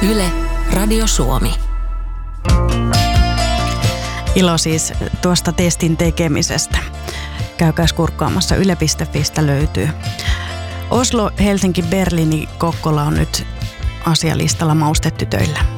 Yle, Radio Suomi. Ilo siis tuosta testin tekemisestä. Käykääs kurkkaamassa yle.fi:stä löytyy. Oslo, Helsinki, Berliini, Kokkola on nyt asialistalla maustetytöillä.